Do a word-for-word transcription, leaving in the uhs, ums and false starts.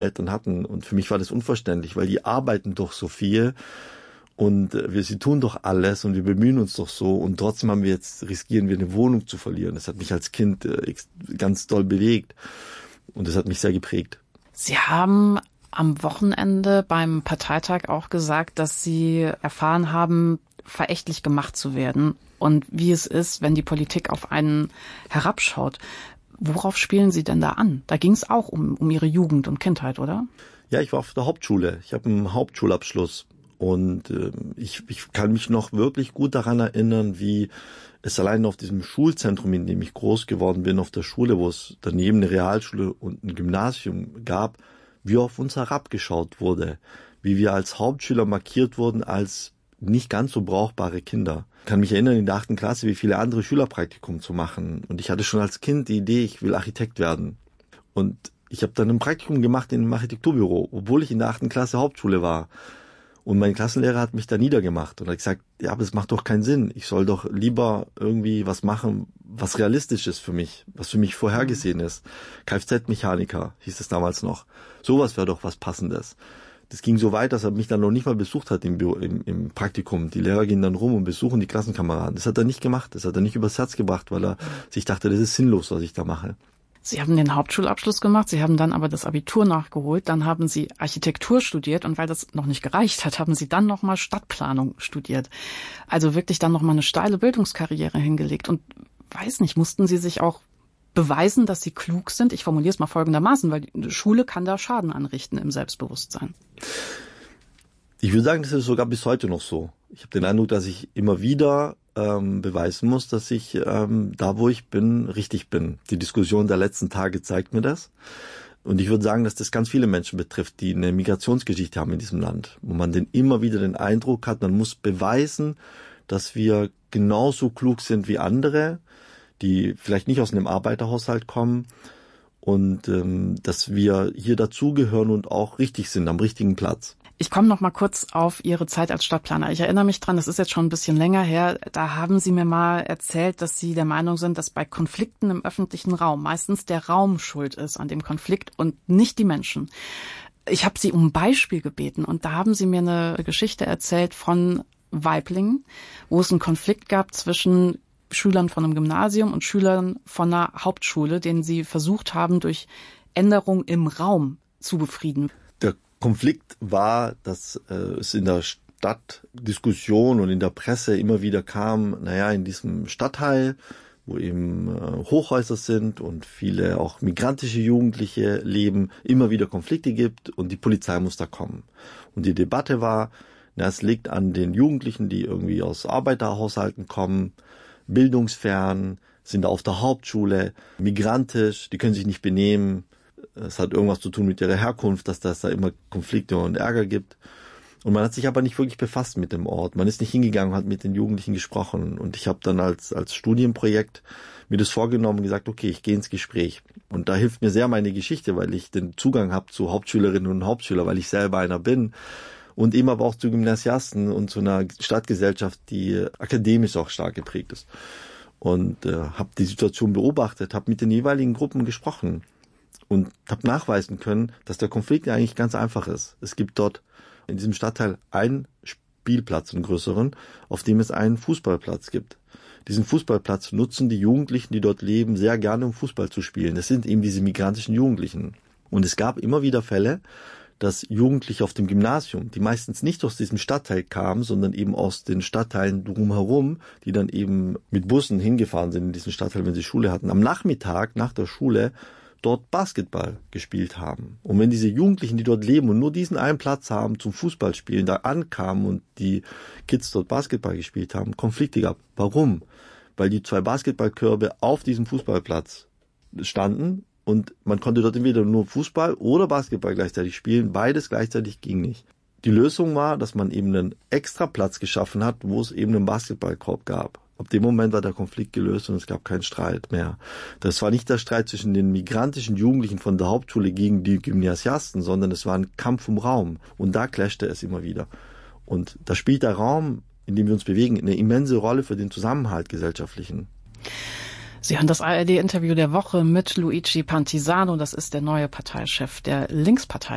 Eltern hatten. Und für mich war das unverständlich, weil die arbeiten doch so viel und wir, sie tun doch alles und wir bemühen uns doch so und trotzdem haben wir jetzt, riskieren wir eine Wohnung zu verlieren. Das hat mich als Kind äh, ganz doll bewegt und das hat mich sehr geprägt. Sie haben am Wochenende beim Parteitag auch gesagt, dass Sie erfahren haben, verächtlich gemacht zu werden und wie es ist, wenn die Politik auf einen herabschaut. Worauf spielen Sie denn da an? Da ging es auch um, um Ihre Jugend und Kindheit, oder? Ja, ich war auf der Hauptschule. Ich habe einen Hauptschulabschluss und äh, ich, ich kann mich noch wirklich gut daran erinnern, wie es allein auf diesem Schulzentrum, in dem ich groß geworden bin, auf der Schule, wo es daneben eine Realschule und ein Gymnasium gab, wie auf uns herabgeschaut wurde, wie wir als Hauptschüler markiert wurden als nicht ganz so brauchbare Kinder. Ich kann mich erinnern, in der achten Klasse, wie viele andere Schülerpraktikum zu machen. Und ich hatte schon als Kind die Idee, ich will Architekt werden. Und ich habe dann ein Praktikum gemacht in einem Architekturbüro, obwohl ich in der achten Klasse Hauptschule war. Und mein Klassenlehrer hat mich da niedergemacht und hat gesagt, ja, aber es macht doch keinen Sinn. Ich soll doch lieber irgendwie was machen, was realistisch ist für mich, was für mich vorhergesehen ist. Kfz-Mechaniker hieß es damals noch. Sowas wäre doch was Passendes. Das ging so weit, dass er mich dann noch nicht mal besucht hat im, Büro, im, im Praktikum. Die Lehrer gehen dann rum und besuchen die Klassenkameraden. Das hat er nicht gemacht. Das hat er nicht übers Herz gebracht, weil er sich dachte, das ist sinnlos, was ich da mache. Sie haben den Hauptschulabschluss gemacht, Sie haben dann aber das Abitur nachgeholt, dann haben Sie Architektur studiert und weil das noch nicht gereicht hat, haben Sie dann nochmal Stadtplanung studiert. Also wirklich dann nochmal eine steile Bildungskarriere hingelegt. Und weiß nicht, mussten Sie sich auch beweisen, dass sie klug sind? Ich formuliere es mal folgendermaßen, weil die Schule kann da Schaden anrichten im Selbstbewusstsein. Ich würde sagen, das ist sogar bis heute noch so. Ich habe den Eindruck, dass ich immer wieder ähm, beweisen muss, dass ich ähm, da, wo ich bin, richtig bin. Die Diskussion der letzten Tage zeigt mir das. Und ich würde sagen, dass das ganz viele Menschen betrifft, die eine Migrationsgeschichte haben in diesem Land, wo man den immer wieder den Eindruck hat, man muss beweisen, dass wir genauso klug sind wie andere, die vielleicht nicht aus einem Arbeiterhaushalt kommen und ähm, dass wir hier dazugehören und auch richtig sind, am richtigen Platz. Ich komme noch mal kurz auf Ihre Zeit als Stadtplaner. Ich erinnere mich dran, das ist jetzt schon ein bisschen länger her, da haben Sie mir mal erzählt, dass Sie der Meinung sind, dass bei Konflikten im öffentlichen Raum meistens der Raum schuld ist an dem Konflikt und nicht die Menschen. Ich habe Sie um ein Beispiel gebeten und da haben Sie mir eine Geschichte erzählt von Waiblingen, wo es einen Konflikt gab zwischen Schülern von einem Gymnasium und Schülern von einer Hauptschule, den sie versucht haben, durch Änderung im Raum zu befrieden. Der Konflikt war, dass äh, es in der Stadtdiskussion und in der Presse immer wieder kam, naja, in diesem Stadtteil, wo eben äh, Hochhäuser sind und viele auch migrantische Jugendliche leben, immer wieder Konflikte gibt und die Polizei muss da kommen. Und die Debatte war, na, es liegt an den Jugendlichen, die irgendwie aus Arbeiterhaushalten kommen, bildungsfern, sind auf der Hauptschule, migrantisch, die können sich nicht benehmen. Es hat irgendwas zu tun mit ihrer Herkunft, dass das da immer Konflikte und Ärger gibt. Und man hat sich aber nicht wirklich befasst mit dem Ort. Man ist nicht hingegangen, hat mit den Jugendlichen gesprochen. Und ich habe dann als als Studienprojekt mir das vorgenommen und gesagt, okay, ich gehe ins Gespräch. Und da hilft mir sehr meine Geschichte, weil ich den Zugang habe zu Hauptschülerinnen und Hauptschülern, weil ich selber einer bin. Und eben aber auch zu Gymnasiasten und zu einer Stadtgesellschaft, die akademisch auch stark geprägt ist. Und äh, habe die Situation beobachtet, habe mit den jeweiligen Gruppen gesprochen und habe nachweisen können, dass der Konflikt ja eigentlich ganz einfach ist. Es gibt dort in diesem Stadtteil einen Spielplatz, einen größeren, auf dem es einen Fußballplatz gibt. Diesen Fußballplatz nutzen die Jugendlichen, die dort leben, sehr gerne, um Fußball zu spielen. Das sind eben diese migrantischen Jugendlichen. Und es gab immer wieder Fälle, dass Jugendliche auf dem Gymnasium, die meistens nicht aus diesem Stadtteil kamen, sondern eben aus den Stadtteilen drumherum, die dann eben mit Bussen hingefahren sind in diesen Stadtteil, wenn sie Schule hatten, am Nachmittag nach der Schule dort Basketball gespielt haben. Und wenn diese Jugendlichen, die dort leben und nur diesen einen Platz haben zum Fußballspielen, da ankamen und die Kids dort Basketball gespielt haben, Konflikte gab. Warum? Weil die zwei Basketballkörbe auf diesem Fußballplatz standen und man konnte dort entweder nur Fußball oder Basketball gleichzeitig spielen. Beides gleichzeitig ging nicht. Die Lösung war, dass man eben einen extra Platz geschaffen hat, wo es eben einen Basketballkorb gab. Ab dem Moment war der Konflikt gelöst und es gab keinen Streit mehr. Das war nicht der Streit zwischen den migrantischen Jugendlichen von der Hauptschule gegen die Gymnasiasten, sondern es war ein Kampf um Raum. Und da clashte es immer wieder. Und da spielt der Raum, in dem wir uns bewegen, eine immense Rolle für den Zusammenhalt gesellschaftlichen. Sie hören das A R D-Interview der Woche mit Luigi Pantisano. Das ist der neue Parteichef der Linkspartei.